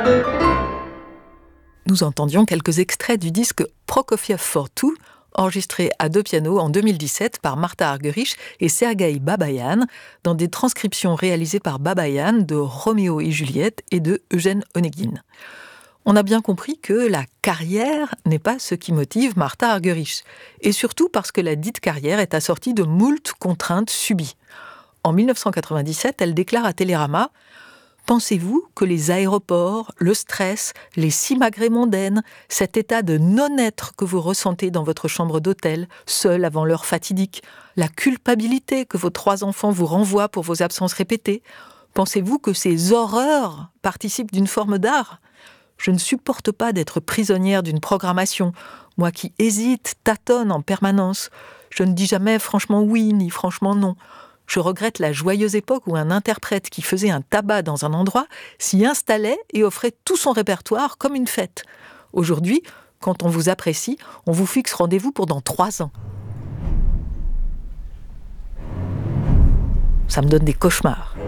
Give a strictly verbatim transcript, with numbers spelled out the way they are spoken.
Nous entendions quelques extraits du disque Prokofiev for Two, enregistré à deux pianos en deux mille dix-sept par Martha Argerich et Sergueï Babaïan, dans des transcriptions réalisées par Babaïan de Roméo et Juliette et de Eugène Onegin. On a bien compris que la carrière n'est pas ce qui motive Martha Argerich, et surtout parce que la dite carrière est assortie de moult contraintes subies. En dix-neuf cent quatre-vingt-dix-sept, elle déclare à Télérama « Pensez-vous que les aéroports, le stress, les simagrées mondaines, cet état de non-être que vous ressentez dans votre chambre d'hôtel, seul avant l'heure fatidique, la culpabilité que vos trois enfants vous renvoient pour vos absences répétées, pensez-vous que ces horreurs participent d'une forme d'art ? Je ne supporte pas d'être prisonnière d'une programmation, moi qui hésite, tâtonne en permanence. Je ne dis jamais franchement oui ni franchement non. Je regrette la joyeuse époque où un interprète qui faisait un tabac dans un endroit s'y installait et offrait tout son répertoire comme une fête. Aujourd'hui, quand on vous apprécie, on vous fixe rendez-vous pour dans trois ans. Ça me donne des cauchemars.